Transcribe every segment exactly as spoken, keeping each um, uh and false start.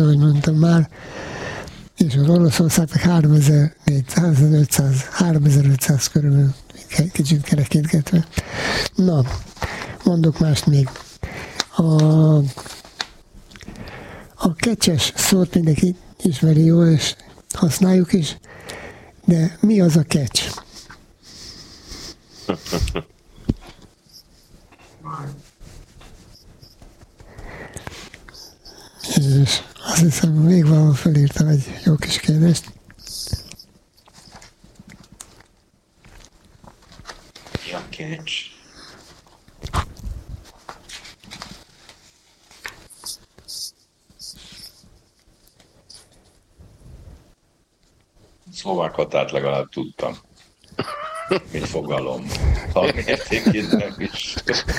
ahogy mondtam már, és az Oroszország meg háromezer-négyszáz, háromezer-ötszáz körülbelül, kicsit kerekítgetve. Na, mondok mást még. A, a kecses szót mindenki ismeri jól, és használjuk is, de mi az a kecs? És azt hiszem, még valahol felírtam egy jó kis kérdést. Mi a kecs? Szlovák határt legalább tudtam. Mint fogalom. Ha mértékében is.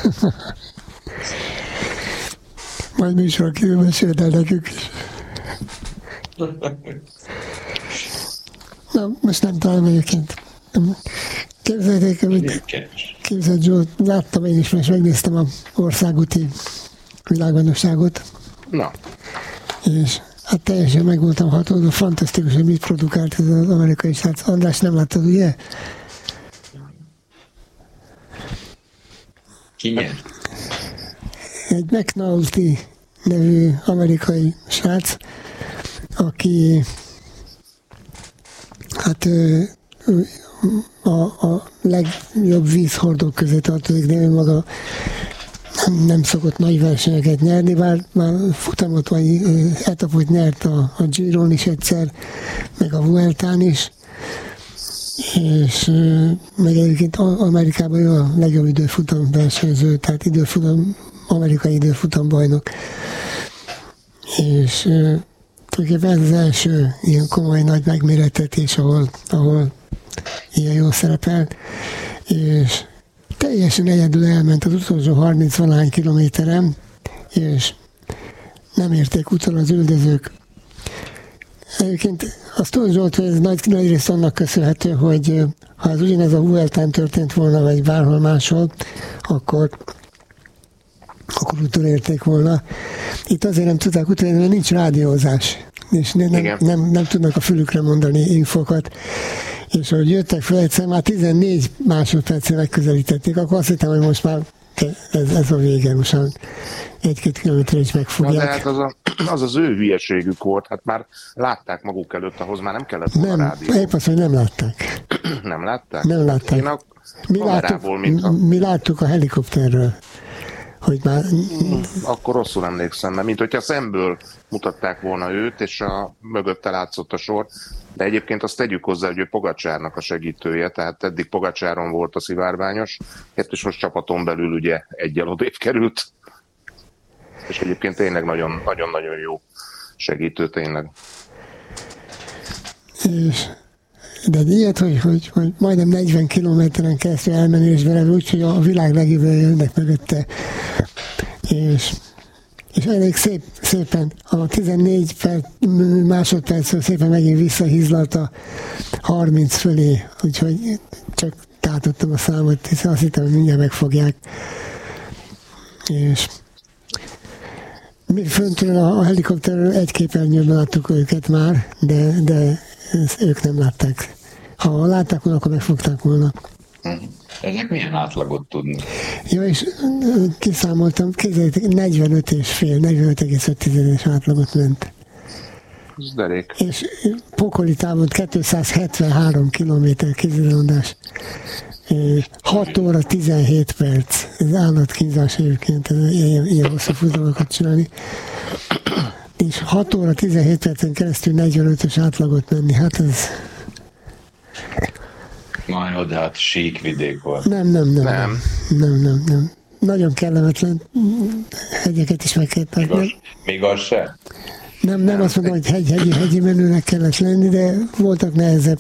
Majd műsor kívül meséld el nekünk is. Na, most nem talán egyébként. Képzeljétek, hogy képzeld, Zsolt, láttam én is, és megnéztem a országúti világbajnokságot. Na. És hát teljesen meg voltam hatódva, fantasztikus, hogy mit produkált ez az amerikai srác. András, nem láttad, ugye? Ki nyert? Egy McNulty nevű amerikai srác, aki hát a, a legjobb vízhordók közé tartozik, de ő maga nem, nem szokott nagy versenyeket nyerni, bár már futamot vagy etapot nyert a, a Giron is egyszer, meg a Vueltán is, és meg egyébként Amerikában ő a legjobb időfutam versenyző, tehát időfutam, amerikai időfutam bajnok. És tulajdonképpen ez az első ilyen komoly nagy megmérettetés, ahol, ahol ilyen jól szerepel, és teljesen egyedül elment az utolsó harminc-valahány kilométeren, és nem érték utol az üldözők. Egyébként azt tudom, Zsolt, hogy ez nagy, nagy rész annak köszönhető, hogy ha ez ugyanez a Vueltán történt volna, vagy bárhol máshol, akkor akkor utolérték volna. Itt azért nem tudták utolérni, mert nincs rádiózás, és nem, nem, nem, nem tudnak a fülükre mondani infokat. És ahogy jöttek fel, egyszer már tizennégy másodpercre megközelítették, akkor azt hittem, hogy most már ez, ez a vége, most már egy-két kilométer is megfogják. Na de hát az, a, az az ő hülyeségük volt, hát már látták maguk előtt, ahhoz már nem kellett volna nem, rádió. Épp azt, hogy nem látták. Nem látták? Nem látták. Én a mi, láttuk, mintha... mi láttuk a helikopterről, hogy már... Hmm, akkor rosszul emlékszem, mert mint hogyha szemből mutatták volna őt, és a mögötte látszott a sor. De egyébként azt tegyük hozzá, hogy ő Pogacsárnak a segítője, tehát eddig Pogacsáron volt a szivárványos, és most csapaton belül ugye egyel odébb került. És egyébként tényleg nagyon-nagyon jó segítő, tényleg. És, de ilyet, hogy, hogy, hogy majdnem negyven kilométeren keresztül elmenni, és vele úgy, hogy a világ legjobbra jönnek mögötte. És, és elég szép, szépen, a tizennégy perc, másodpercről szépen megint visszahizlalt a harminc fölé, úgyhogy csak tátottam a számot, hiszen azt hittem, hogy mindjárt megfogják. És mi föntről a, a helikopterről egy képernyőben láttuk őket már, de, de ők nem látták. Ha látták volna, akkor megfogták volna. Ezek milyen átlagot tudni? Ja, és kiszámoltam, képzeljétek, negyvenöt és fél, negyvenöt egész öt átlagot ment. Ez derék. És pokoli távon kétszázhetvenhárom kilométer kézilondás. hat óra tizenhét perc. Ez állatkínzás egyébként, ez ilyen, ilyen hosszú futamokat csinálni. És hat óra tizenhét percen keresztül negyvenötös átlagot menni, hát ez... Na jó, de hát sík vidék volt. Nem, nem, nem. Nem, nem, nem. nem. Nagyon kellemetlen hegyeket is meg kellett még, az, még az se? Nem, nem, nem azt mondom, hogy hegy, hegyi, hegyi menőnek kellett lenni, de voltak nehezebb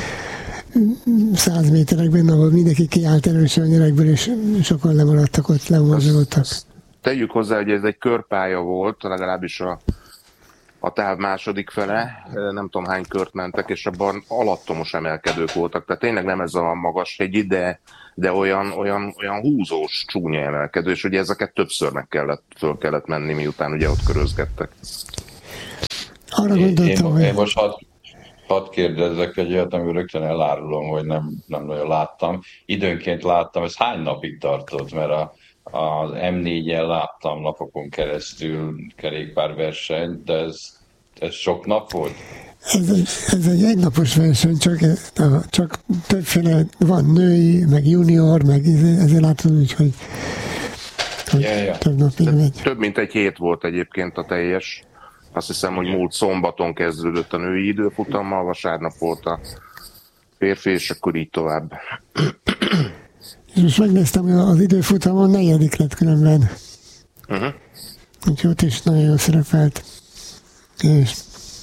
száz méterekben, ahol mindenki kiállt erősen a nyerekből, és sokan lemaradtak ott, lemorzsolódtak. Tegyük hozzá, hogy ez egy körpálya volt, legalábbis a, a táv második fele, nem tudom hány kört mentek, és abban alattomos emelkedők voltak, tehát tényleg nem ez a magas hegyi, de, de olyan, olyan, olyan húzós, csúnya emelkedő, és ugye ezeket többször meg kellett, föl kellett menni, miután ugye ott körözgettek. arra én, gondoltam, én, hogy... én most hadd had kérdezzek egy olyat, amiről rögtön elárulom, hogy nem, nem nagyon láttam. Időnként láttam, ez hány napig tartott, mert a, az em négyen láttam napokon keresztül kerékpárversenyt, de ez, ez sok nap volt? Ez egy, ez egy egynapos verseny, csak, csak többféle van, női, meg junior, meg ezért látod úgy, hogy, hogy ja, ja. több napig megy. Több mint egy hét volt egyébként a teljes. Azt hiszem, hogy múlt szombaton kezdődött a női időfutammal, vasárnap volt a férfi, és akkor így tovább. És most megnéztem, hogy az időfutamon negyedik lett különben. Uh-huh. Úgyhogy ott is nagyon jól szerepelt. És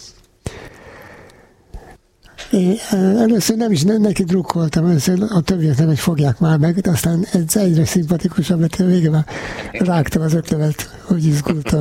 én először nem is neki drukkoltam, először a többiek nem, hogy fogják már meg, de aztán ez egyre szimpatikusabb lett, végül már rágtam az ötlevet, hogy izgultam.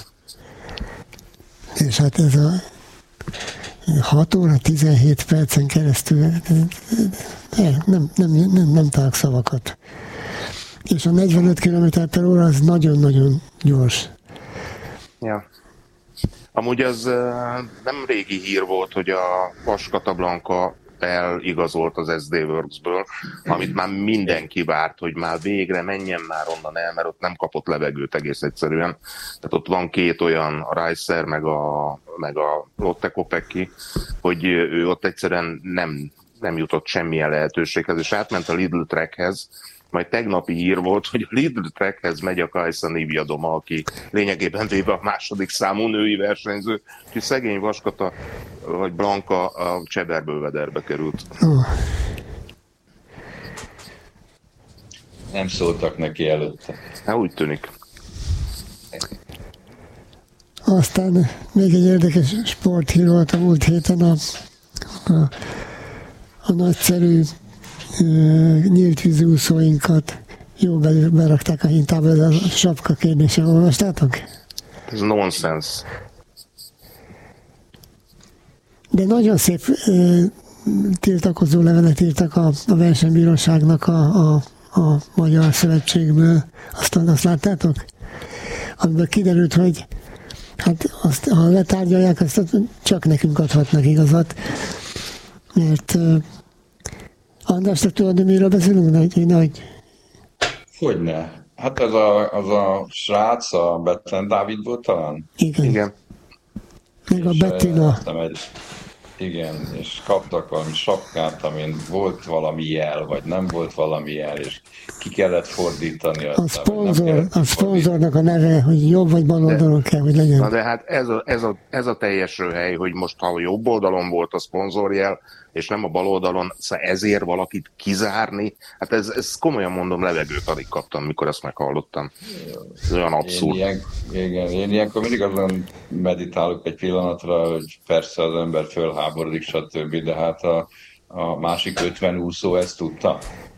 És hát ez a hat óra tizenhét percen keresztül nem, nem, nem, nem, nem találok szavakat. És a negyvenöt kilométer per óra az nagyon-nagyon gyors. Ja. Amúgy az nem régi hír volt, hogy a Vaskata Blanka eligazolt az es dé Works-ből, amit már mindenki várt, hogy már végre menjen már onnan el, mert ott nem kapott levegőt egész egyszerűen. Tehát ott van két olyan, a Reiser meg a, meg a Lotte Kopecky, hogy ő ott egyszerűen nem, nem jutott semmilyen lehetőséghez, és átment a Lidl Trekhez. Majd tegnapi hír volt, hogy a Lidl Trekhez megy a Kajsa Niewiadoma, aki lényegében véve a második számú női versenyző, úgyhogy szegény Vaskata vagy Blanka a Cseberbővederbe került. Oh. Nem szóltak neki előtte. Hát úgy tűnik. Aztán még egy érdekes sporthír volt a múlt héten, a, a, a nagyszerű nyílt vízű úszóinkat jó berakták a hintába, ez a sapka kérdése, olvastátok? Ez nonsens. De nagyon szép e, tiltakozó levelet írtak a, a versenybíróságnak a, a, a Magyar Szövetségből. Azt, azt láttátok? Amiből kiderült, hogy hát azt, ha letárgyalják, azt csak nekünk adhatnak igazat, mert András, te tudod, miről beszélünk? Nagy, nagy... Hogyne? Hát ez a, az a srác, a Betlen Dávid volt talán? Igen. Igen. Meg a És, Bettina. eh, egy, igen, és kaptak valami sapkát, amin volt valami jel, vagy nem volt valami jel, és ki kellett fordítani. A szponzor, a szponzornak a neve, hogy jobb vagy bal oldalon kell, hogy legyen. Na de hát ez a, ez a, ez a teljes hely, hogy most ha a jobb oldalon volt a szponzorjel, és nem a bal oldalon, szóval ezért valakit kizárni, hát ez, ez komolyan mondom, levegőt alig kaptam, mikor ezt meghallottam. Ez olyan abszurd. Én, ilyen, igen, én ilyenkor mindig azon meditálok egy pillanatra, hogy persze az ember fölháborodik, stb., de hát a, a másik ötven úszó ezt tudta.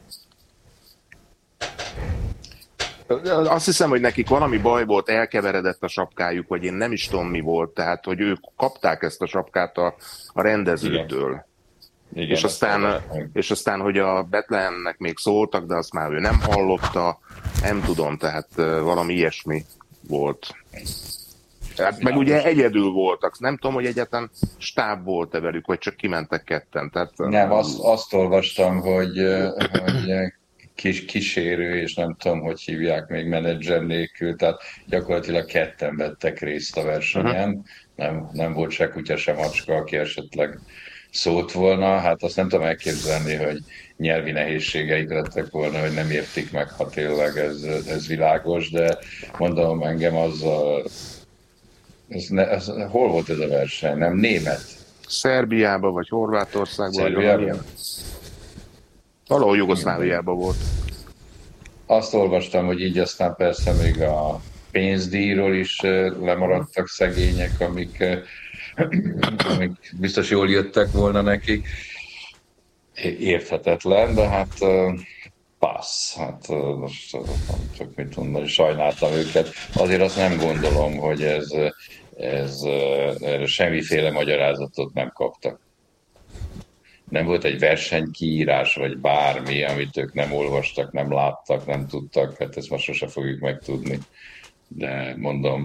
Azt hiszem, hogy nekik valami baj volt, elkeveredett a sapkájuk, vagy én nem is tudom, mi volt, tehát, hogy ők kapták ezt a sapkát a, a rendezőtől. Igen. Igen, és, aztán, és aztán, hogy a Betlennek még szóltak, de azt már ő nem hallotta, nem tudom, tehát valami ilyesmi volt. Tehát, meg ugye egyedül voltak, nem tudom, hogy egyáltalán stáb volt-e velük, vagy csak kimentek ketten. Tehát, nem, azt, azt olvastam, hogy, hogy kis kísérő, és nem tudom, hogy hívják még menedzser nélkül, tehát gyakorlatilag ketten vettek részt a versenyen, uh-huh. nem, nem volt se kutya, se macska, aki esetleg szólt volna, hát azt nem tudom elképzelni, hogy nyelvi nehézségeik lettek volna, hogy nem értik meg, ha tényleg ez, ez világos, de mondom, engem az, a, ez ne, ez, hol volt ez a verseny? Nem német? Szerbiában, vagy Horvátországban? Szerbiában? Valahol Jugoszláviában volt. Azt olvastam, hogy így aztán persze még a pénzdíjról is lemaradtak szegények, amik, amik biztos jól jöttek volna nekik. Érthetetlen, de hát passz. Hát most nem csak mit mondani, sajnáltam őket. Azért azt nem gondolom, hogy ez, ez erre semmiféle magyarázatot nem kaptak. Nem volt egy versenykiírás, vagy bármi, amit ők nem olvastak, nem láttak, nem tudtak, hát ezt most sose fogjuk megtudni. De mondom,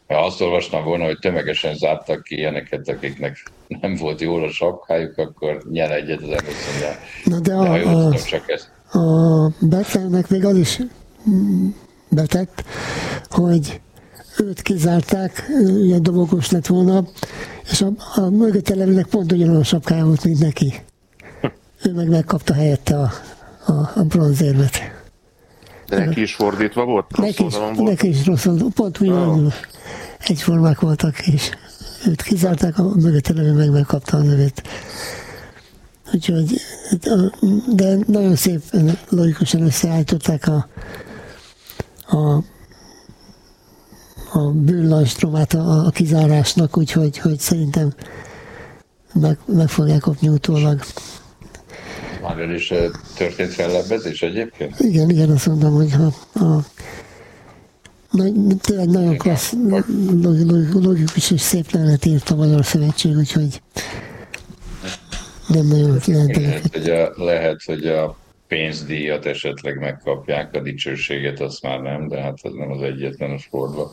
Ha azt olvastam volna, hogy tömegesen zártak ki ilyeneket, akiknek nem volt jól a sapkájuk, akkor nyer egyet az először. Na de, de ha jól a, tudom, csak ezt. A Bettelnek még az is betett, hogy őt kizárták, ilyen dobogós lett volna, és a, a mögötte levőnek pont ugyanolyan sapkája volt, mint neki. Ő meg megkapta helyette a, a, a bronzérmet. De neki is fordítva volt? Rossz neki is, volt? Neki is rossz oldalon, pont ugyanúgy oh. egyformák voltak, és őt kizárták, a mögötte levő meg megkapta a növét. Úgyhogy, de nagyon szép, logikusan összeállították a, a, a bűnlajstromát a, a kizárásnak, úgyhogy hogy szerintem meg, meg fogják kapni utólag. Már el is történt fellebbezés egyébként? Igen, igen, azt mondom, hogy ha, a, nagy, tényleg nagyon klassz, logikus és szép levelet írt a Magyar Szövetség, úgyhogy nem nagyon jelentenek. Lehet, hogy a, lehet, hogy a pénzdíjat esetleg megkapják, a dicsőséget azt már nem, de hát ez nem az egyetlen a sportban.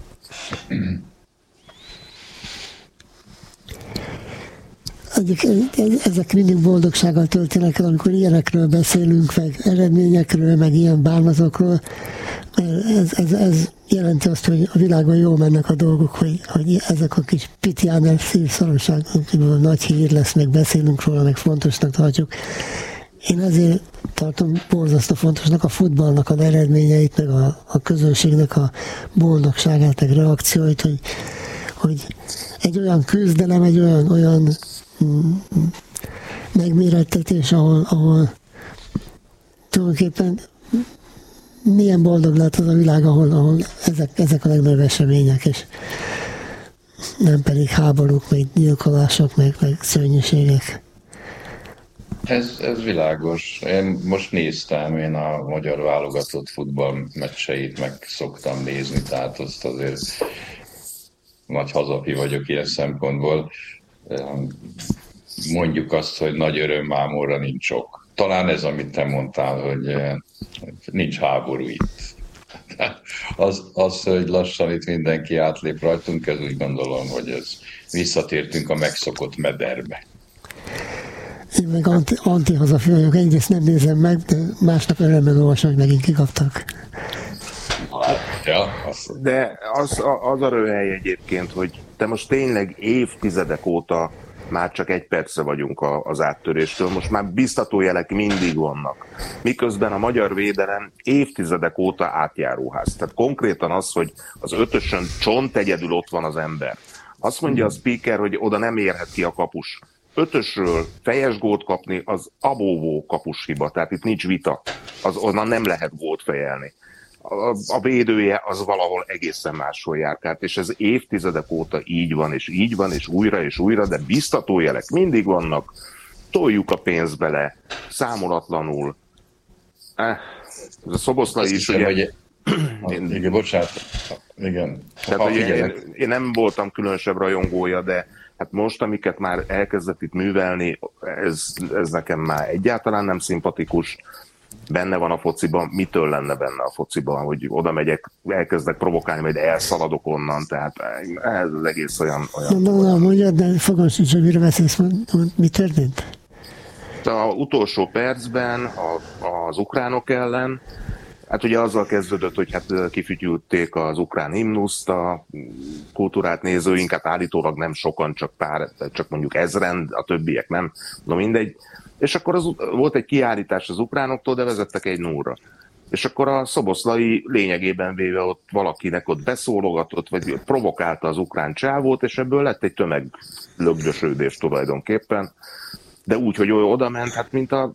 Ezek mindig boldogsággal töltenek el, amikor ilyenekről beszélünk, meg eredményekről, meg ilyen bánatokról. Ez, ez, ez jelenti azt, hogy a világon jól mennek a dolgok, hogy, hogy ezek a kis Pitjáner szívszorosság, nagy hír lesz, meg beszélünk róla, meg fontosnak tartjuk. Én ezért tartom borzasztó fontosnak a futballnak az eredményeit, meg a, a közönségnek a boldogságát, meg reakcióit, hogy, hogy egy olyan küzdelem, egy olyan, olyan megmérettetés, ahol, ahol tulajdonképpen milyen boldog lehet az a világ, ahol, ahol ezek, ezek a legnagyobb események, és nem pedig háborúk, meg gyilkolások, meg, meg szörnyűségek. Ez, ez világos. Én most néztem, én a magyar válogatott futball meccseit meg szoktam nézni, tehát azt azért nagy hazafi vagyok ilyen szempontból. Mondjuk azt, hogy nagy öröm mámorra nincs sok. Talán ez, amit te mondtál, hogy nincs háború itt. Az, az, hogy lassan itt mindenki átlép rajtunk, ez úgy gondolom, hogy ez visszatértünk a megszokott mederbe. Én meg anti, anti-hazafi vagyok, egyrészt nem nézem meg, de másnap örömmel olvasom, hogy megint kikaptak. Ja, az... De az, az a röhely egyébként, hogy te most tényleg évtizedek óta már csak egy percre vagyunk az áttöréstől, most már biztató jelek mindig vannak. Miközben a magyar védelem évtizedek óta átjáróház. Tehát konkrétan az, hogy az ötösön csont egyedül ott van az ember. Azt mondja a speaker, hogy oda nem érhet ki a kapus. Ötösről fejes gólt kapni, az abóvó kapushiba, tehát itt nincs vita. Az, onnan nem lehet gólt fejelni. A, a védője az valahol egészen máshol járkált, és ez évtizedek óta így van, és így van, és újra, és újra, de biztató jelek mindig vannak, toljuk a pénzt bele, számolatlanul. Eh, ez a Szoboszlai is, hiszem, ugye... Hogy... én... Igen, bocsánat. Igen. Tehát, ha, ugye, én, én nem voltam különösebb rajongója, de hát most, amiket már elkezdett itt művelni, ez, ez nekem már egyáltalán nem szimpatikus. Benne van a fociban, mitől lenne benne a fociban, hogy oda megyek, elkezdek provokálni, majd elszaladok onnan, tehát ez az egész olyan... olyan na, na, na, mondjad, de fogom sincs, hogy mire beszélsz, mi történt? A utolsó percben a, az ukránok ellen, hát ugye azzal kezdődött, hogy hát kifütyülték az ukrán himnuszt, a kultúrát nézőink, hát állítólag nem sokan, csak pár, csak mondjuk ezren, a többiek nem, no mindegy. És akkor az, volt egy kiállítás az ukránoktól, de vezettek egy nullra. És akkor a Szoboszlai lényegében véve ott valakinek ott beszólogatott, vagy provokálta az ukrán csávót, és ebből lett egy tömeglögdösödés tulajdonképpen. De úgy, hogy oda ment, hát mint a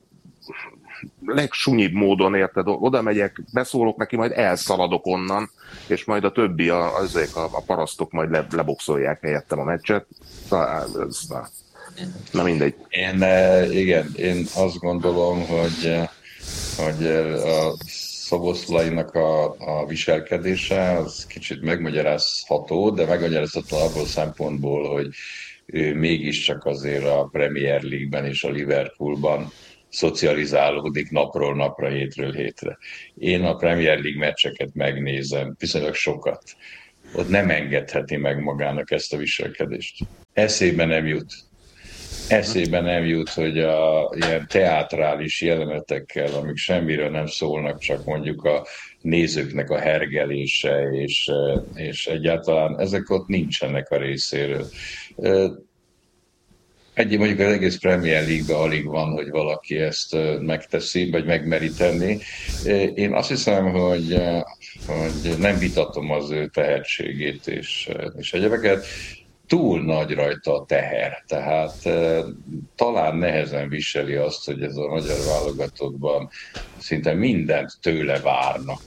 legsunyibb módon, érted, oda megyek, beszólok neki, majd elszaladok onnan, és majd a többi, a, azok a, a parasztok majd le, leboxolják helyettem a meccset. Na, ez, na. Na mindegy. Én, igen, én azt gondolom, hogy, hogy a Szoboszlainak a, a viselkedése az kicsit megmagyarázható, de megmagyarázható abból szempontból, hogy ő mégiscsak azért a Premier League-ben és a Liverpoolban szocializálódik napról napra, hétről hétre. Én a Premier League meccseket megnézem, viszonylag sokat. ott nem engedheti meg magának ezt a viselkedést. Eszébe nem jut. Eszébe nem jut, hogy a ilyen teátrális jelenetekkel, amik semmiről nem szólnak, csak mondjuk a nézőknek a hergelése, és, és egyáltalán ezek ott nincsenek a részéről. Egy, mondjuk az egész Premier League-ben alig van, hogy valaki ezt megteszi, vagy megmeri tenni. Én azt hiszem, hogy, hogy nem vitatom az ő tehetségét és, és egyebeket. Túl nagy rajta a teher, tehát e, talán nehezen viseli azt, hogy ez a magyar válogatottban szinte mindent tőle várnak.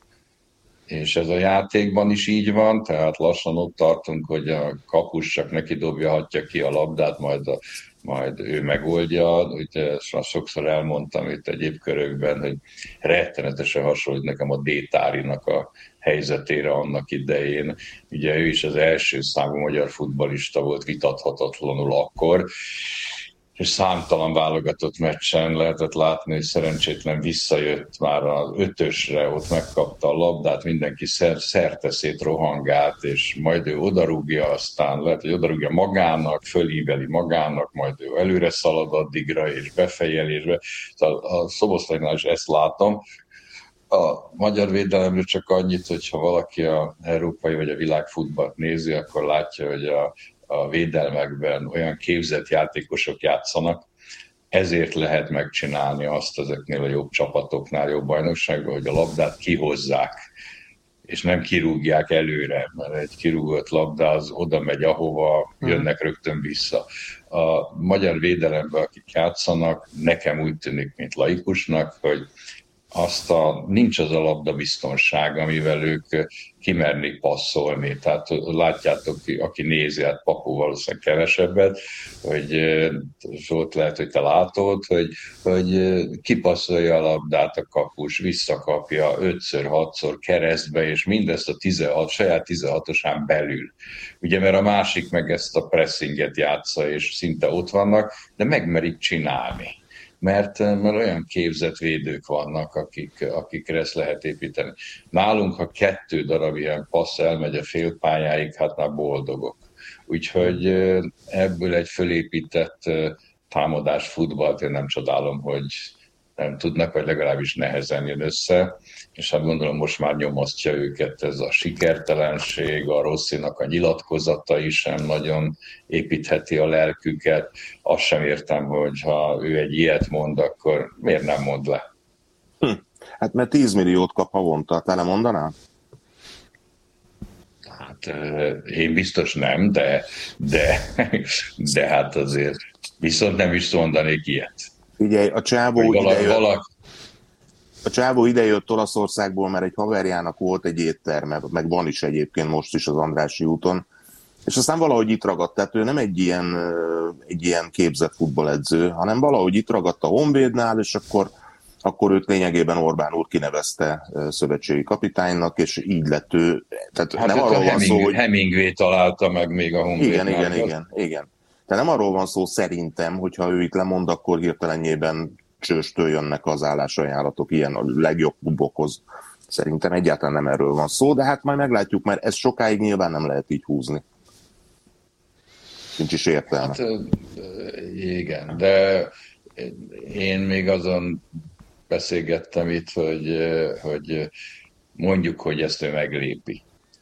És ez a játékban is így van, tehát lassan ott tartunk, hogy a kapus csak neki dobja, hatja ki a labdát, majd, a, majd ő megoldja. Ugye ezt sokszor elmondtam itt egyéb körökben, hogy rettenetesen hasonlít nekem a Détárinak a helyzetére annak idején. Ugye ő is az első számú magyar futballista volt vitathatatlanul akkor, és számtalan válogatott meccsen lehetett látni, hogy szerencsétlen visszajött már az ötösre, ott megkapta a labdát, mindenki szer- szerteszét rohangált, és majd ő odarúgja, aztán lehet, hogy odarúgja magának, fölíveli magának, majd ő előre szalad addigra, és befejelésbe. A, a Szoboszlainál is ezt látom. A magyar védelemről csak annyit, hogyha valaki a európai vagy a világfutballt nézi, akkor látja, hogy a, a védelmekben olyan képzett játékosok játszanak, ezért lehet megcsinálni azt ezeknél a jobb csapatoknál, jobb bajnokságban, hogy a labdát kihozzák, és nem kirúgják előre, mert egy kirúgott labda az oda megy, ahova jönnek rögtön vissza. A magyar védelemben, akik játszanak, nekem úgy tűnik, mint laikusnak, hogy azt a, nincs az a labdabiztonság, amivel ők kimernék passzolni. Tehát látjátok, aki nézi, hát Papu valószínűleg kevesebbet, hogy Zsolt, lehet, hogy te látod, hogy, hogy kipasszolja a labdát a kapus, visszakapja ötször, hatszor keresztbe, és mindezt a tizenhat, saját tizenhatosán belül. Ugye, mert a másik meg ezt a pressinget játsza, és szinte ott vannak, de megmerik csinálni. Mert, mert olyan képzett védők vannak, akik, akikre ezt lehet építeni. Nálunk, ha kettő darab ilyen passz elmegy a félpályáig, hát már boldogok. Úgyhogy ebből egy fölépített támadás futballt én nem csodálom, hogy nem tudnak, vagy legalábbis nehezen jön össze, és hát gondolom most már nyomasztja őket ez a sikertelenség, a Rossinak a nyilatkozatai sem nagyon építheti a lelküket. Azt sem értem, hogy ha ő egy ilyet mond, akkor miért nem mond le? Hm. Hát mert tíz milliót kap havonta, te nem mondanál? Hát én biztos nem, de, de, de hát azért viszont nem is mondanék ilyet. Figyelj, a csávó valaki, idejött, valaki... a csávó idejött Olaszországból, mert egy haverjának volt egy étterme, meg van is egyébként most is az Andrássy úton, és aztán valahogy itt ragadt, tehát ő nem egy ilyen, egy ilyen képzett futballedző, hanem valahogy itt ragadt a Honvédnál, és akkor, akkor őt lényegében Orbán úr kinevezte szövetségi kapitánynak, és így lett ő. Tehát hát nem arról van Hemingway, szó, hogy... Hemingway találta meg még a Honvédnál. Igen, igen, igen, igen. Tehát nem arról van szó szerintem, hogyha ő itt lemond, akkor hirtelenjében csőstől jönnek az állásajánlatok ilyen a legjobb klubokhoz. Szerintem egyáltalán nem erről van szó, de hát majd meglátjuk, mert ez sokáig nyilván nem lehet így húzni. Nincs is értelme. Hát, igen, de én még azon beszélgettem itt, hogy, hogy mondjuk, hogy ezt ő meglépi.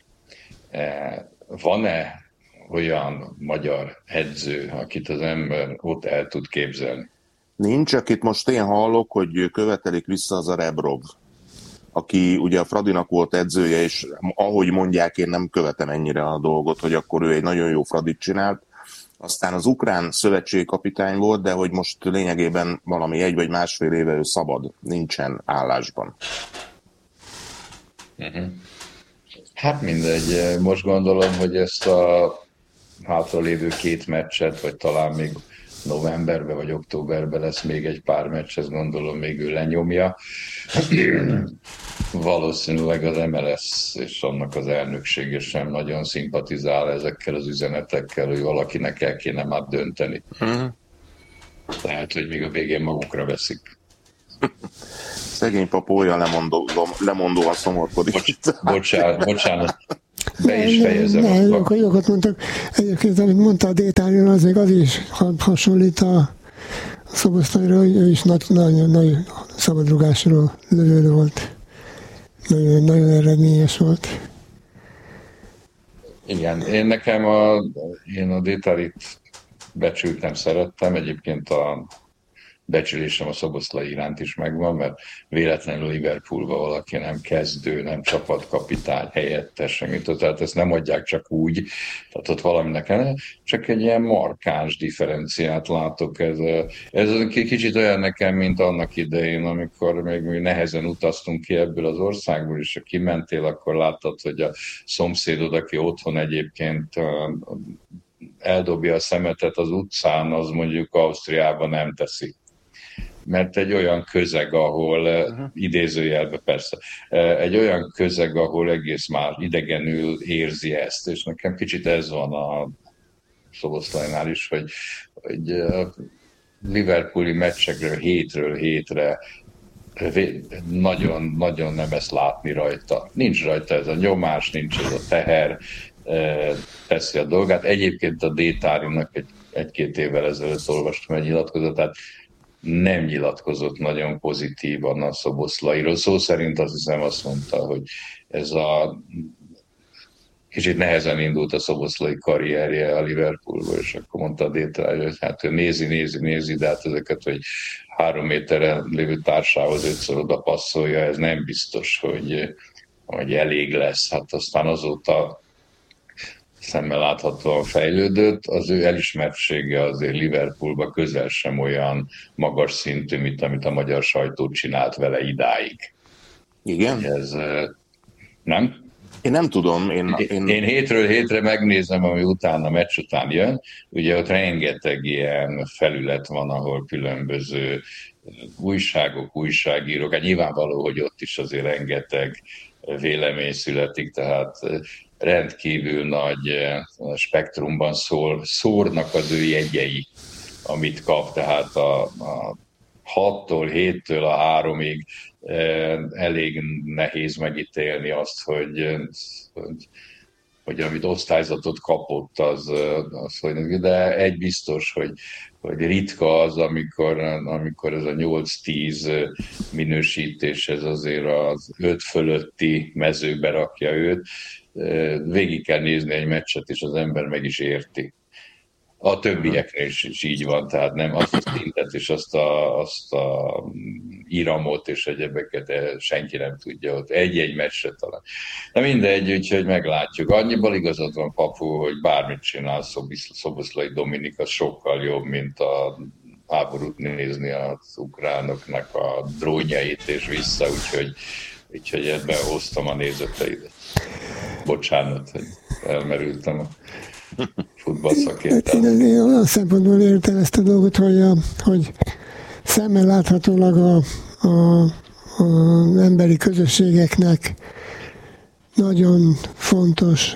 Van-e olyan magyar edző, akit az ember ott el tud képzelni? Nincs, akit most én hallok, hogy követelik vissza, az a Rebrov, aki ugye a Fradinak volt edzője, és ahogy mondják, én nem követem ennyire a dolgot, hogy akkor ő egy nagyon jó Fradit csinált. Aztán az ukrán szövetségkapitány volt, de hogy most lényegében valami egy vagy másfél éve ő szabad, nincsen állásban. Uh-huh. Hát mindegy, most gondolom, hogy ezt a hátralévő két meccset, vagy talán még novemberben vagy októberben lesz még egy pár meccs, ezt gondolom még ő lenyomja. Valószínűleg az em el es és annak az elnöksége sem nagyon szimpatizál ezekkel az üzenetekkel, hogy valakinek el kéne már dönteni. Uh-huh. Lehet, hogy még a végén magukra veszik. Szegény Papu olyan lemondó, lemondóan szomorkodik. Bocs, bocsánat, bocsánat. be is fejezem. Ne, ne, akkor jogot mondtak. Egyébként, amit mondta a Détárion, az még az is hasonlít a Szoboszlaira, hogy ő is nagy, nagy, nagy szabadrugásról lövő volt. Nagyon, nagyon eredményes volt. Igen, én nekem a, én a Détárit becsültem, szerettem. Egyébként a becsülésem a Szoboszlai iránt is megvan, mert véletlenül Liverpoolba valaki nem kezdő, nem csapatkapitány, helyettes, semmit, tehát ezt nem adják csak úgy, tehát ott valaminek nem, csak egy ilyen markáns differenciát látok. Ez, ez kicsit olyan nekem, mint annak idején, amikor még nehezen utaztunk ki ebből az országból, és ha kimentél, akkor láttad, hogy a szomszédod, aki otthon egyébként eldobja a szemetet az utcán, az mondjuk Ausztriában nem teszi. Mert egy olyan közeg, ahol, uh-huh. idézőjelben persze, egy olyan közeg, ahol egész már idegenül érzi ezt, és nekem kicsit ez van a Szoboszlajnál is, hogy, hogy Liverpooli meccsekről hétről hétre nagyon, nagyon nem ezt látni rajta. Nincs rajta ez a nyomás, nincs ez a teher, teszi a dolgát. Egyébként a Détárinak egy, egy-két évvel ezelőtt olvastam egy nyilatkozatát, nem nyilatkozott nagyon pozitívan a Szoboszlairól. Szó szerint azt hiszem azt mondta, hogy ez a kicsit nehezen indult a Szoboszlai karrierje a Liverpoolból, és akkor mondta a Détári, hogy hát ő nézi, nézi, nézi, de hát ezeket, hogy három méterre lévő társához ötször oda passzolja, ez nem biztos, hogy, hogy elég lesz. Hát aztán azóta szemmel láthatóan fejlődött, az ő elismertsége azért Liverpoolban közel sem olyan magas szintű, mint amit a magyar sajtó csinált vele idáig. Igen? Ez, nem? Én nem tudom. Én, én... én hétről hétre megnézem, ami utána, meccs után jön. Ugye ott rengeteg ilyen felület van, ahol különböző újságok, újságírók, hát nyilvánvaló, hogy ott is azért rengeteg vélemény születik, tehát rendkívül nagy spektrumban szól, szórnak az ő jegyei, amit kap, tehát a, a hattól, héttől a háromig elég nehéz megítélni azt, hogy, hogy, hogy amit osztályzatot kapott, az, az hogy, de egy biztos, hogy, hogy ritka az, amikor, amikor ez a nyolc-tíz minősítés, ez azért az öt fölötti mezőbe rakja őt. Végig kell nézni egy meccset, és az ember meg is érti. A többieknél is, is így van, tehát nem azt a szintet és azt a, azt a iramot és egyebeket senki nem tudja ott. Egy-egy meccsre talán. De mindegy, úgyhogy meglátjuk. Annyiból igazad van, Papu, hogy bármit csinál Szoboszlai Dominik, az sokkal jobb, mint a háborút nézni az ukránoknak a drónjait és vissza, úgyhogy, úgyhogy ebben hoztam a nézeteidet. Bocsánat, hogy elmerültem a futballszakértelmet. Én, én olyan szempontból értem ezt a dolgot, hogy, a, hogy szemmel láthatólag a, a, a emberi közösségeknek nagyon fontos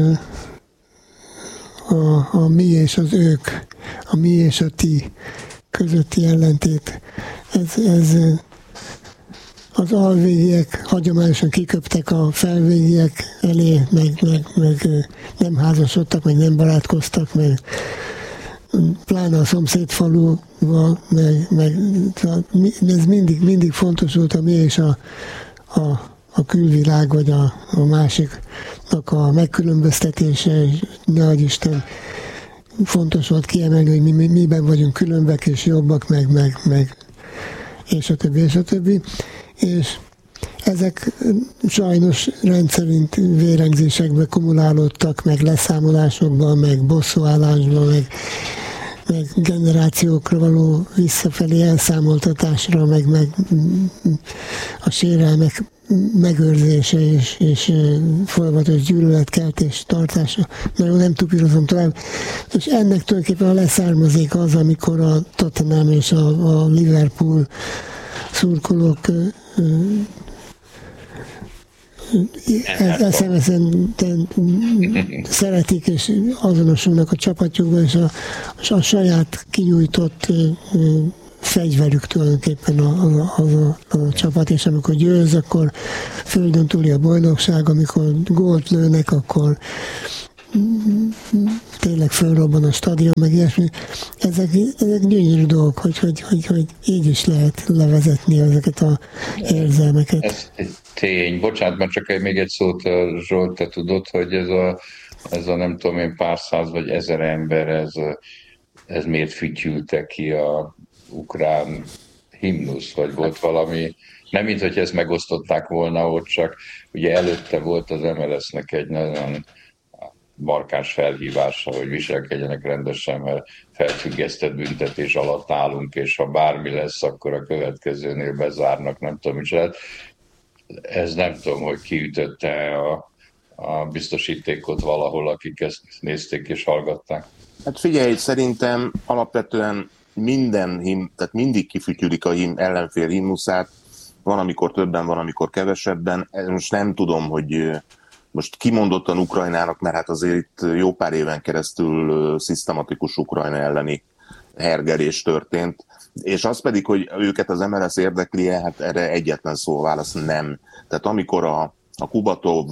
a, a mi és az ők, a mi és a ti közötti ellentét. Ez, ez az alvégiek hagyományosan kiköptek a felvégiek elé, meg, meg, meg nem házasodtak, meg nem barátkoztak, meg pláne a szomszédfaluval, meg, meg ez mindig, mindig fontos volt a mi és a, a, a külvilág, vagy a, a másiknak a megkülönböztetése, nehogy Isten, fontos volt kiemelni, hogy mi, mi, miben vagyunk különbek és jobbak, meg, meg, meg és a többi, és a többi. És ezek sajnos rendszerint vérengzésekbe kumulálódtak, meg leszámolásokban, meg bosszúállásban, meg, meg generációkra való visszafelé elszámoltatásra, meg, meg a sérelmek megőrzése és, és folyamatos gyűlöletkeltés tartása. Nagyon nem tupírozom tovább. És ennek tulajdonképpen a leszármazék az, amikor a Tottenham és a, a Liverpool szurkolók es em es-en szeretik és azonosulnak a csapatjukban, és a, a saját kinyújtott fegyverük tulajdonképpen az a, az, a, az a csapat, és amikor győz, akkor földön túli a boldogság, amikor gólt lőnek, akkor tényleg fölrobban a stadion, meg ilyesmi. Ezek, ezek gyönyörű dolgok, hogy, hogy, hogy, hogy így is lehet levezetni ezeket az érzelmeket. Ez tény. Bocsánat, mert csak még egy szót, Zsolt, te tudod, hogy ez a, ez a nem tudom én pár száz vagy ezer ember, ez, ez miért fütyülte ki a ukrán himnusz, vagy volt valami, nem mint hogy ezt megosztották volna ott, csak ugye előtte volt az em el es-nek egy nagyon markáns felhívása, hogy viselkedjenek rendesen, mert felfüggesztett büntetés alatt állunk, és ha bármi lesz, akkor a következőnél bezárnak, nem tudom, mit lehet. Ez nem tudom, hogy kiütötte a, a biztosítékot valahol, akik ezt nézték és hallgatták. Hát figyelj, szerintem alapvetően minden him, tehát mindig kifütyülik a him, ellenfél himnuszát, van, amikor többen, van, amikor kevesebben. Most nem tudom, hogy most kimondottan Ukrajnának, mert hát azért itt jó pár éven keresztül szisztematikus Ukrajna elleni hergelés történt, és az pedig, hogy őket az em el es érdekli-e, hát erre egyetlen szó válasz nem. Tehát amikor a, a Kubatov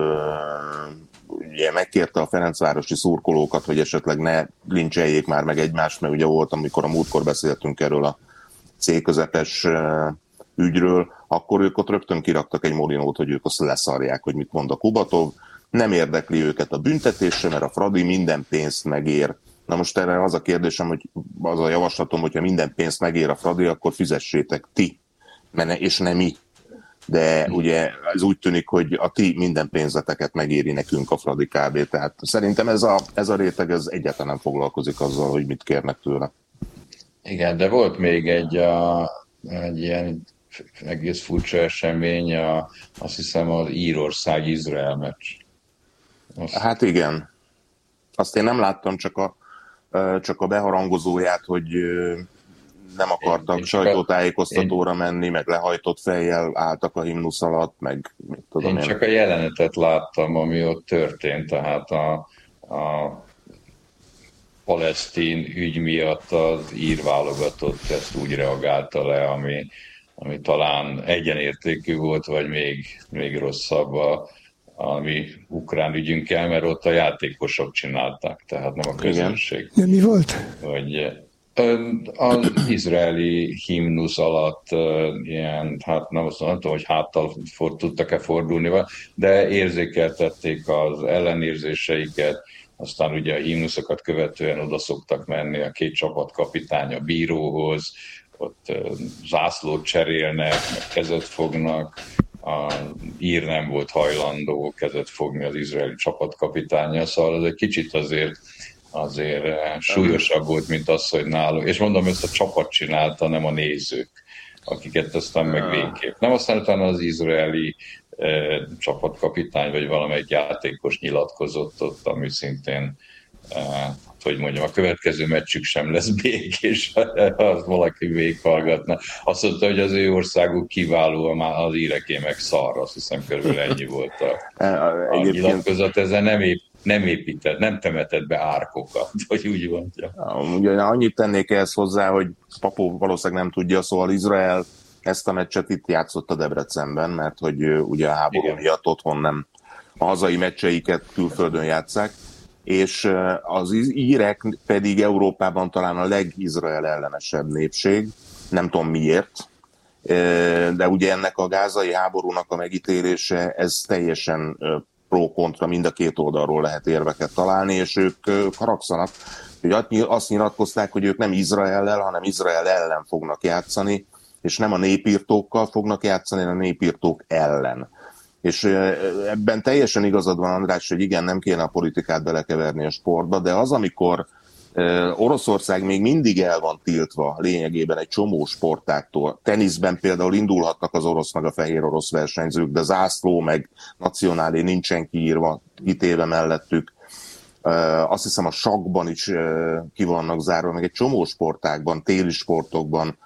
ugye megkérte a ferencvárosi szurkolókat, hogy esetleg ne lincseljék már meg egymást, mert ugye volt, amikor a múltkor beszéltünk erről a C-közepes ügyről, akkor ők ott rögtön kiraktak egy molinót, hogy ők azt leszarják, hogy mit mond a Kubatov. Nem érdekli őket a büntetése, mert a Fradi minden pénzt megér. Na most erre az a kérdésem, hogy az a javaslatom, hogyha minden pénzt megér a Fradi, akkor fizessétek ti, és nem mi. De ugye ez úgy tűnik, hogy a ti minden pénzeteket megéri nekünk a Fradi kb. Tehát szerintem ez a, ez a réteg ez egyáltalán nem foglalkozik azzal, hogy mit kérnek tőle. Igen, de volt még egy, a, egy ilyen egész furcsa esemény, a, azt hiszem az Írország-Izrael meccs. Azt... Hát igen. Azt én nem láttam, csak a, csak a beharangozóját, hogy nem akartak én, én sajtótájékoztatóra a... menni, meg lehajtott fejjel álltak a himnusz alatt, meg mit tudom én. Én csak a jelenetet láttam, ami ott történt, tehát a, a palesztin ügy miatt az ír válogatott ezt úgy reagálta le, ami, ami talán egyenértékű volt, vagy még, még rosszabb a, a mi ukrán ügyünkkel, mert ott a játékosok csinálták, tehát nem a közönség. De mi volt? Hogy az izraeli himnusz alatt ilyen, hát nem, azt nem tudom, hogy háttal for, tudtak-e fordulni, de érzékeltették az ellenérzéseiket, aztán ugye a himnuszokat követően oda szoktak menni a két csapatkapitány a bíróhoz, ott zászlót cserélnek, meg kezet fognak, a ír nem volt hajlandó kezet fogni az izraeli csapatkapitánya, szóval ez egy kicsit azért azért súlyosabb volt, mint az, hogy nálunk. És mondom, ezt a csapat csinálta, nem a nézők, akiket aztán meg végképp. Nem aztán utána az izraeli eh, csapatkapitány, vagy valamelyik játékos nyilatkozott ott, ami szintén, eh, hogy mondjam, a következő meccsük sem lesz békés, azt valaki végighallgatna. Azt mondta, hogy az ő országuk kiváló, már az íreké meg szar, azt hiszem körülbelül ennyi volt a, a nyilatkozat. Ezen nem épp nem épített, nem temetett be árkokat, hogy úgy mondja. Ugye annyit tennék ehhez hozzá, hogy Papó valószínűleg nem tudja, szóval Izrael ezt a meccset itt játszott a Debrecenben, mert hogy ugye a háború miatt otthon nem a hazai meccseiket külföldön játsszák, és az írek pedig Európában talán a legizrael ellenesebb népség, nem tudom miért, de ugye ennek a gázai háborúnak a megítélése, ez teljesen pro-kontra, mind a két oldalról lehet érveket találni, és ők haragszanak, hogy azt nyilatkozták, hogy ők nem Izraellel, hanem Izrael ellen fognak játszani, és nem a népírtókkal fognak játszani, hanem a népírtók ellen. És ebben teljesen igazad van, András, hogy igen, nem kéne a politikát belekeverni a sportba, de az, amikor Oroszország még mindig el van tiltva lényegében egy csomó sportáktól. Teniszben például indulhatnak az orosz meg a fehér orosz versenyzők, de zászló meg nacionálé nincsen kiírva, kitéve mellettük. Azt hiszem a sakkban is ki vannak zárva, meg egy csomó sportákban, téli sportokban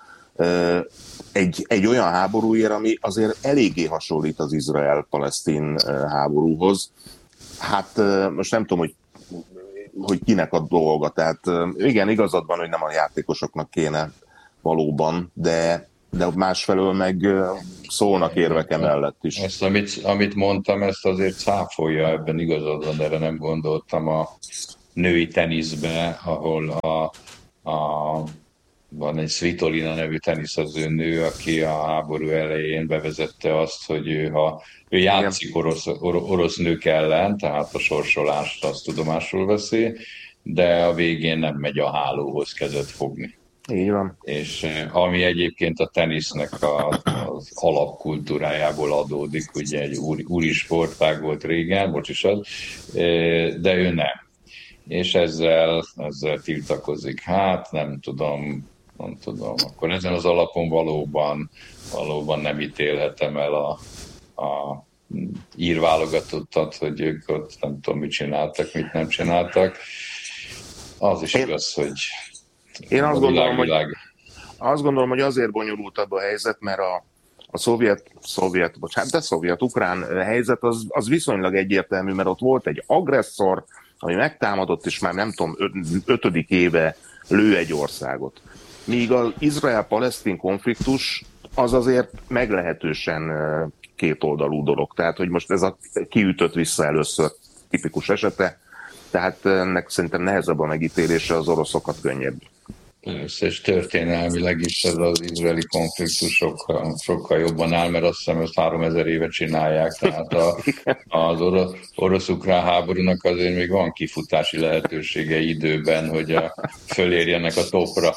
egy, egy olyan háborúért, ami azért eléggé hasonlít az izrael-palesztin háborúhoz. Hát most nem tudom, hogy hogy kinek a dolga. Tehát igen, igazad van, hogy nem a játékosoknak kéne valóban, de, de másfelől meg szólnak érvek emellett is. Ezt, amit, amit mondtam, ezt azért cáfolja, ebben igazad van, erre nem gondoltam a női teniszbe, ahol a, a, van egy Svitolina nevű teniszező nő, aki a háború elején bevezette azt, hogy ő, ha ő játszik orosz, or, orosz nők ellen, tehát a sorsolást azt tudomásul veszi, de a végén nem megy a hálóhoz kezet fogni. Így van. És ami egyébként a tenisznek a, az alapkultúrájából adódik, ugye egy úri, úri sportág volt régen, bocsisad, de ő nem. És ezzel, ezzel tiltakozik. Hát nem tudom, nem tudom. Akkor ezen az alapon valóban, valóban nem ítélhetem el a, a írválogatottat, hogy ők ott nem tudom, mit csináltak, mit nem csináltak. Az is igaz, hogy Én azt gondolom, világ, hogy, azt gondolom, hogy azért bonyolultabb a helyzet, mert a, a szovjet, szovjet, bocsánat, de szovjet-ukrán helyzet az, az viszonylag egyértelmű, mert ott volt egy agresszor, ami megtámadott, és már nem tudom, ötödik éve lő egy országot. Míg az izrael-palesztin konfliktus az azért meglehetősen kétoldalú dolog. Tehát, hogy most ez a kiütött vissza először tipikus esete, tehát ennek szerintem nehezebb a megítélése, az oroszokat könnyebb. Persze, és történelmileg is ez az izraeli konfliktus sokkal, sokkal jobban áll, mert azt hiszem, ezt háromezer éve csinálják, tehát a, az orosz, orosz-ukrán háborúnak azért még van kifutási lehetősége időben, hogy a, fölérjenek a topra.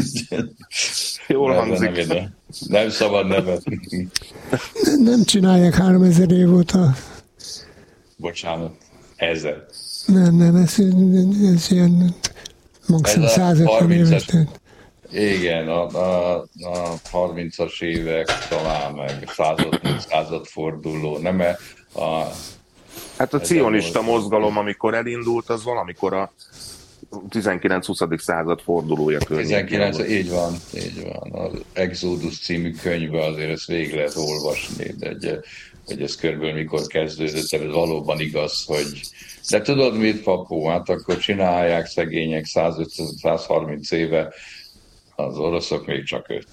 Jól hangzik. Nem, nem szabad nevetni. Nem csinálják háromezer év óta. Bocsánat, ezer. Nem, nem, ez, ez ilyen maximum száz ötven éves. Igen, a, a, a harmincas évek talán meg század, századforduló, nem a... Hát a cionista mozgalom, amikor elindult, az valamikor a tizenkilenc-huszadik század fordulója környékén. tizenkilenc, így van, így van. Az Exodus című könyvbe azért ezt végig lehet olvasni, de egy, hogy ez körülbelül mikor kezdődött, ez valóban igaz, hogy de tudod mit, Papó? Hát akkor csinálják szegények százötven-százharminc éve, az oroszok még csak öt.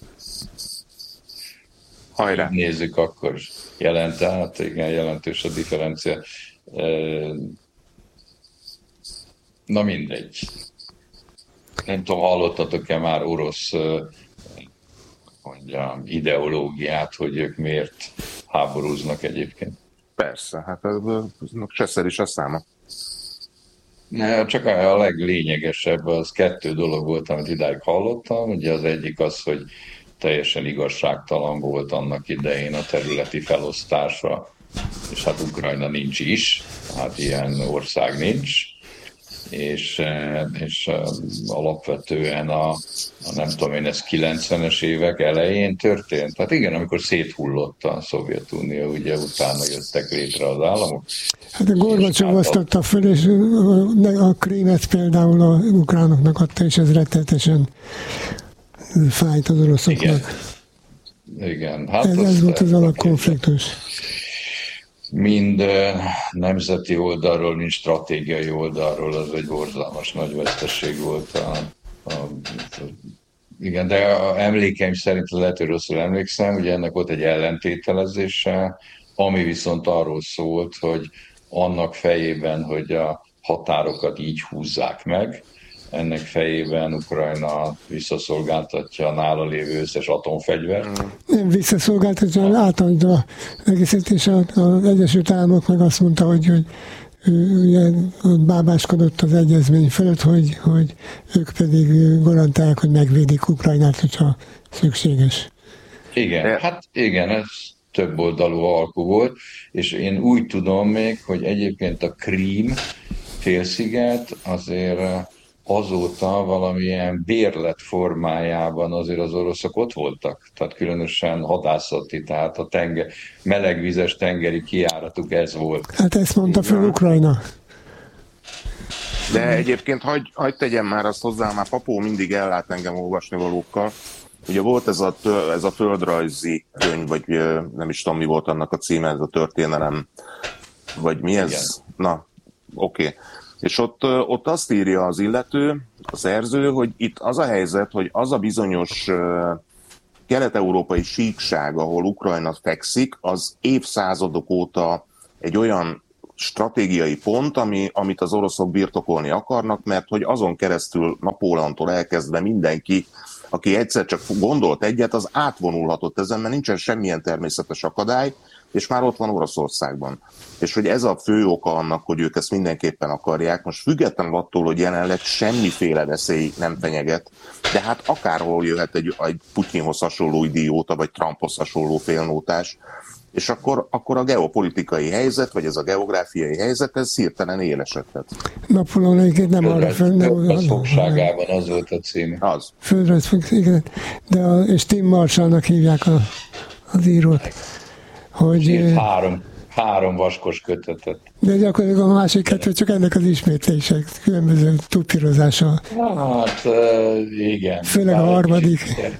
Hajrá! Nézzük, akkor jelent, hát igen, jelentős a differencia. Na mindegy. Nem tudom, hallottatok-e már orosz mondjam, ideológiát, hogy ők miért háborúznak egyébként? Persze, hát ez se is a száma. Ne, csak a leglényegesebb, az kettő dolog volt, amit idáig hallottam. Ugye az egyik az, hogy teljesen igazságtalan volt annak idején a területi felosztása, és hát Ukrajna nincs is, hát ilyen ország nincs, és, és alapvetően a, a nem tudom én, ez kilencvenes évek elején történt. Hát igen, amikor széthullott a Szovjetunió, ugye utána jöttek létre az államok. Hát a Gorbacsov osztotta föl, és a Krímet például a ukránoknak adta, és ez rettenetesen fájt az oroszoknak. Igen, igen. Hát ez, ez volt az alapkonfliktus. Mind nemzeti oldalról, mind stratégiai oldalról az egy borzalmas nagy veszteség volt. A, a, a, igen, de a emlékeim szerint lehet, hogy rosszul emlékszem, ugye ennek volt egy ellentételezése, ami viszont arról szólt, hogy annak fejében, hogy a határokat így húzzák meg, ennek fejében Ukrajna visszaszolgáltatja a nála lévő összes atomfegyvert. Nem visszaszolgáltatja, átadja egészet, és az Egyesült Államok meg azt mondta, hogy, hogy ugye, bábáskodott az egyezmény fölött, hogy, hogy ők pedig garantálják, hogy megvédik Ukrajnát, hogyha szükséges. Igen, hát igen, ez több oldalú alkú volt, és én úgy tudom még, hogy egyébként a Krím félsziget azért azóta valamilyen bérlet formájában azért az oroszok ott voltak, tehát különösen hadászati, tehát a tenger, melegvizes tengeri kijáratuk ez volt. Hát ezt mondta fel Ukrajna. De egyébként hagy, hagy tegyem már azt hozzá, már Papó mindig ellát engem olvasnivalókkal. Ugye volt ez a, ez a földrajzi könyv, vagy nem is tudom mi volt annak a címe, ez a történelem, vagy mi ez? Igen. Na, oké. Okay. És ott, ott azt írja az illető, a szerző, hogy itt az a helyzet, hogy az a bizonyos kelet-európai síkság, ahol Ukrajna fekszik, az évszázadok óta egy olyan stratégiai pont, ami, amit az oroszok birtokolni akarnak, mert hogy azon keresztül Napóleontól elkezdve mindenki, aki egyszer csak gondolt egyet, az átvonulhatott ezen, mert nincsen semmilyen természetes akadály, és már ott van Oroszországban. És hogy ez a fő oka annak, hogy ők ezt mindenképpen akarják, most függetlenül attól, hogy jelenleg semmiféle veszély nem fenyeget, de hát akárhol jöhet egy, egy Putyinhoz hasonló idióta, vagy Trumphoz hasonló félnótás, és akkor, akkor a geopolitikai helyzet, vagy ez a geográfiai helyzet, ez hirtelen élesedhet. Napóleon egyébként nem arra föl... Az fogságában az volt a cím. Az. Földrajz fog, igen. De a, és Tim Marshallnak hívják a, az írót. Hogy, Írt három, három vaskos kötetet. De gyakorlatilag a másik kettő csak ennek az ismétlések, különböző tupírozása. Hát igen. Főleg a harmadik.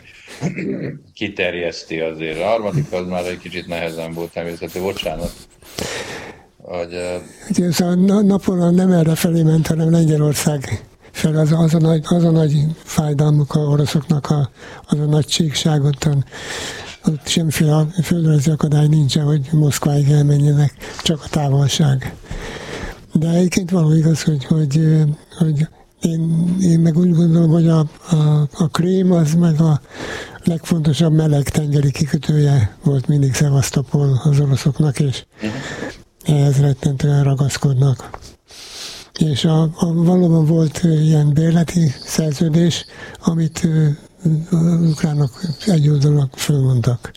Kiterjeszti azért. A harmadik az már egy kicsit nehezen volt természetű, bocsánat. Hogy, Ugye, szóval Napóleon nem erre felé ment, hanem Lengyelország fel. Az, az, a, nagy, az a nagy fájdalmuk a oroszoknak, a, az a nagy csíkságot. Ott semmiféle földrajzi akadály nincsen, hogy Moszkváig elmenjenek, csak a távolság. De egyébként való igaz, hogy, hogy, hogy én, én meg úgy gondolom, hogy a, a, a Krím az meg a legfontosabb meleg tengeri kikötője volt mindig Szevasztopol az oroszoknak, és ehhez rettentően ragaszkodnak. És a, a, valóban volt ilyen bérleti szerződés, amit az ukránok egyoldalúan fölmondtak.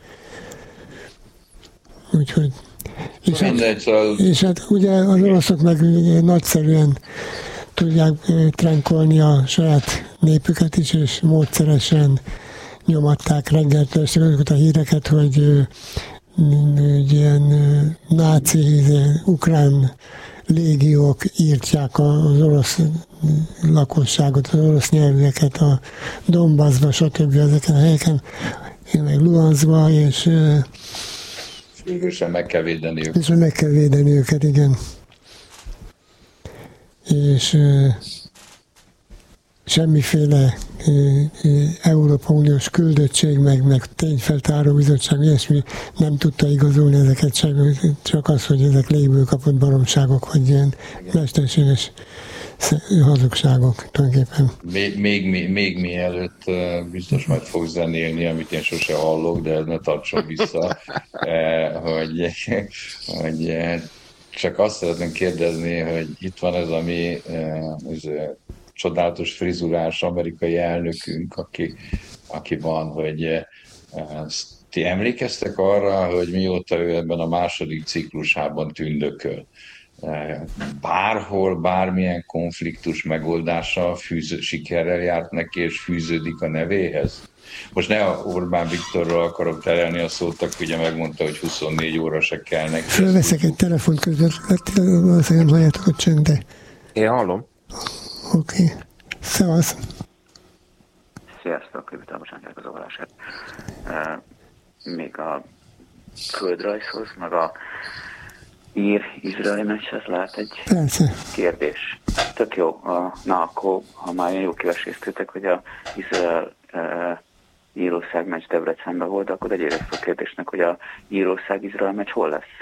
Úgyhogy... És hát, és hát ugye az oroszok meg nagyszerűen tudják trenkolni a saját népüket is, és módszeresen nyomatták reggeltől azokat a híreket, hogy, hogy ilyen náci, ukrán légiók írtják az orosz lakosságot, az orosz nyelveket a Donbassba, stb. Ezeken a helyeken, meg Luhanszba, és végül meg kell védeni őket. És meg kell védeni őket, igen. És semmiféle Európai Uniós küldöttség, meg, meg tényfeltáró bizottság, ilyesmi nem tudta igazolni ezeket sem, csak az, hogy ezek légből kapott baromságok, vagy ilyen mesterséges hazugságok tulajdonképpen. Még, még, még mielőtt biztos majd fog zenélni, amit én sose hallok, de ne tartson vissza, hogy, hogy csak azt szeretném kérdezni, hogy itt van ez a mi ez csodálatos frizurás amerikai elnökünk, aki, aki van, hogy ti emlékeztek arra, hogy mióta ő ebben a második ciklusában tündököl. Bárhol, bármilyen konfliktus megoldása fűző, sikerrel járt neki, és fűződik a nevéhez. Most ne a Orbán Viktorról akarok terelni a szót, aki ugye megmondta, hogy huszonnégy óra se kell neki. Fölveszek egy telefont közben, valószínűleg nem halljátok a csönd, de... Én hallom. Oké. Okay. Szevasz. Sziasztok, vitalmasan az olvasát. Még a földrajzhoz, meg a ír-izraeli meccshez lehet egy Persze. kérdés. Tök jó. Na akkor, ha már jó kiveséztőtek, hogy a Izrael e, Írország meccs Debrecenben volt, akkor egy érek a kérdésnek, hogy a Írország-Izrael meccs hol lesz?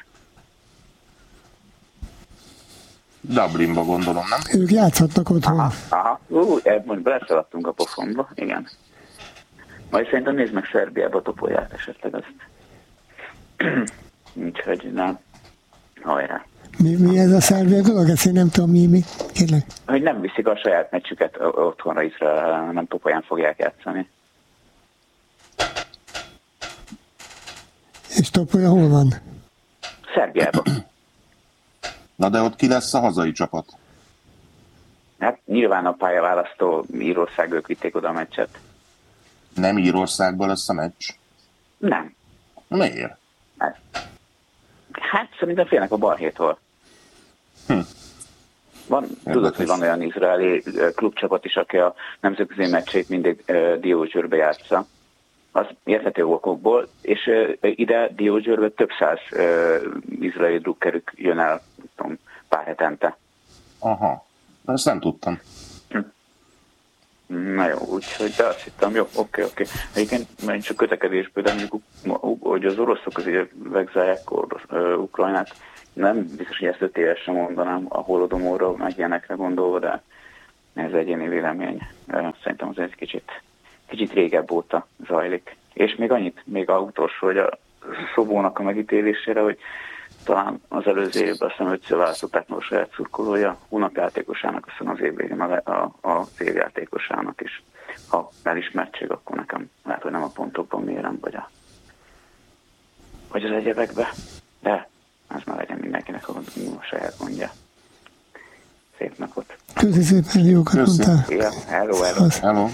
Dublinba gondolom, nem? Ők játszhatnak otthon. Aha, aha. Ú, most beleszaladtunk a pofonba, igen. Majd szerintem nézd meg Szerbiába a topolját esetleg azt. Úgyhogy nem. Hajrá. Mi, mi ez a szervia dolog? Ezt én nem tudom, mi, mi? Kérlek. Hogy nem viszik a saját meccsüket otthonra Izrael, hanem topolyán fogják játszani. És Topolya hol van? Szerbiában. Na de ott ki lesz a hazai csapat? Hát nyilván a pályaválasztó Írország, ők vitték oda a meccset. Nem Írországban lesz a meccs? Nem. Miért? Hát, hát szerintem félnek a balhétól. Hm. Van, tudod, hogy van olyan izraeli klubcsapat is, aki a nemzetközi meccsét mindig uh, Diózsőrbe játsza. Az érthető okokból, és uh, ide Diózsőrbe több száz uh, izraeli drukkerük jön el, tudom, pár hetente. Aha. Ezt nem tudtam. Na jó, úgyhogy, de azt hittem, jó, oké, oké. Egyébként én csak kötekedésből, de mondjuk, hogy az oroszok azért vegzálják Ukrajnát, nem biztos, hogy ezt öt évesre mondanám a holodomorról, meg ilyenekre gondolva, de ez egyéni vélemény. Szerintem az egy kicsit, kicsit régebb óta zajlik. És még annyit, még a utolsó, hogy a Szobónak a megítélésére, hogy talán az előző évben azt hiszem ötször választották meg a saját szurkolója, hónapjátékosának, aztán az év végén a, a, a évjátékosának is. Ha elismertség, akkor nekem lehet, hogy nem a pontokban mérem, vagy, a, vagy az egyebekbe. De ez már legyen mindenkinek a, a saját gondja. Szép napot! Köszi szépen, jókat mondtál! Ja, hello, hello! Hello.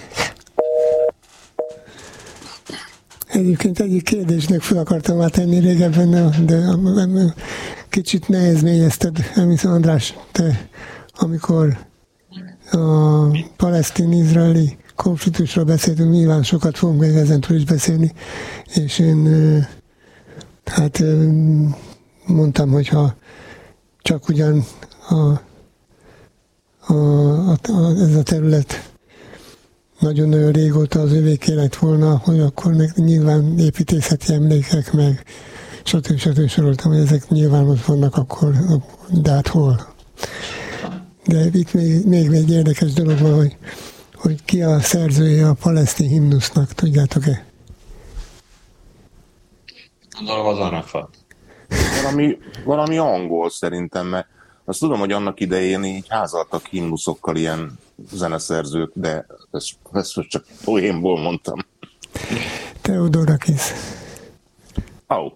Egyébként egyik kérdésnek fel akartam már tenni régebben, de kicsit nehezményezted, emlékszem András, te amikor a palesztin-izraeli konfliktusról beszéltünk, nyilván sokat fogunk még ezentől is beszélni, és én hát mondtam, hogyha csak ugyan a, a, a, a, ez a terület nagyon-nagyon régóta az övéké lett volna, hogy akkor nyilván építészeti emlékek, meg stb. stb. Soroltam, hogy ezek nyilván ott vannak, akkor, de hát hol? De itt még, még egy érdekes dolog van, hogy, hogy ki a szerzője a palesztin himnusznak, tudjátok-e? Gondolom az Arafat. Valami, valami angol szerintem, mert azt tudom, hogy annak idején így házaltak himnuszokkal ilyen zeneszerzők, de ezt, ezt most csak poénból mondtam. Theodorakis. Ó. Oh.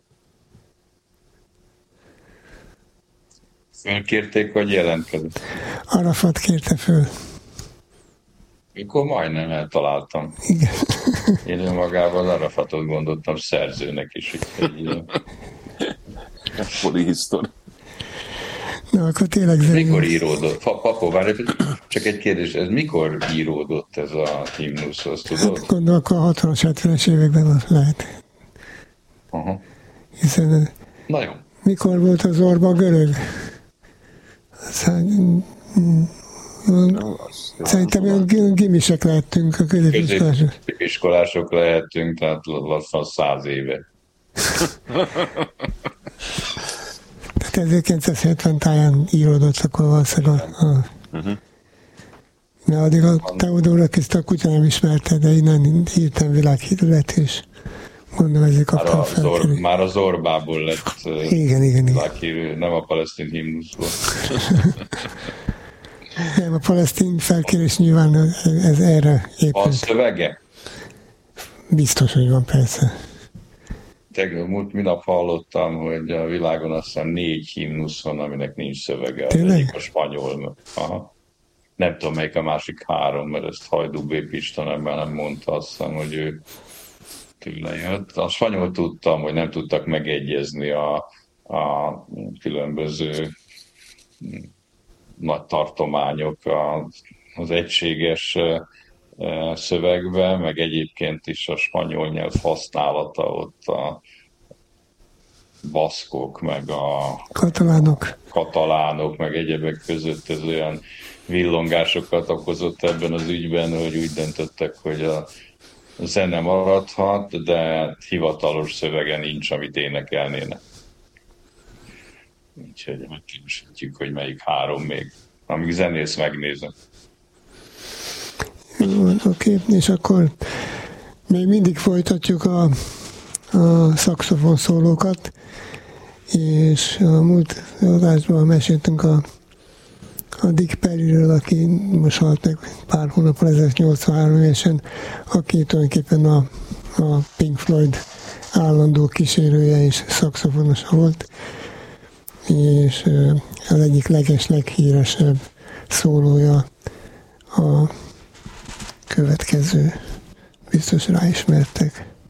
Kérték, hogy jelentkezett. Arafat kérte föl. Akkor majdnem eltaláltam. Igen. Én magában Arafatot gondoltam szerzőnek is. Polihisztor. Na, akkor tényleg zenés. Mikor íródott? Papa, várj, csak egy kérdés, ez mikor íródott ez a himnusz, azt tudod? Hát gondolom, akkor a hatvanas, hetvenes években lehet. Aha. Hiszen Na jó. mikor volt az orba görög? Szerintem olyan gimisek lehettünk a középiskolások. Középiskolások lehetünk, tehát lassan száz éve. Tehát ezerkilencszázhetven táján íródott, akkor valószínűleg a... a uh-huh. De addig a Theodorakist a kutya nem ismerte, de innen hirtelen világhírű lett, és mondom, ezért kaptam már, fel. Már az Orbából lett igen, igen, világhírű, nem a palesztin himnuszból. Nem, a palesztin felkérés nyilván ez erre épült. A szövege? Biztos, hogy van, persze. Tegnap, múlt minap hallottam, hogy a világon azt hiszem négy himnusz van, aminek nincs szövege. Tényleg? Egyik a spanyol. Aha. Nem tudom, melyik a másik három, mert ezt Hajdú B. Pista ebben nem mondta, azt hiszem, hogy ő tőle jött. A spanyol tudtam, hogy nem tudtak megegyezni a, a különböző nagy tartományok az egységes szövegbe, meg egyébként is a spanyol nyelv használata ott a baszkok, meg a katalánok, katalánok meg egyebek között ez olyan villongásokat okozott ebben az ügyben, hogy úgy döntöttek, hogy a zene maradhat, de hivatalos szövege nincs, amit énekelnének. Úgyhogy megkívüsítjük, hogy melyik három még. Amíg zenész megnézem. Oké, okay. És akkor még mindig folytatjuk a, a szaxofon szólókat, és a múlt adásban meséltünk a, a Dick Perryről, aki most halt meg pár hónappal ezelőtt, nyolcvanhárom évesen, aki tulajdonképpen a, a Pink Floyd állandó kísérője és szaxofonosa volt, és az egyik leges, leghíresebb szólója a következő, biztos ráismertek.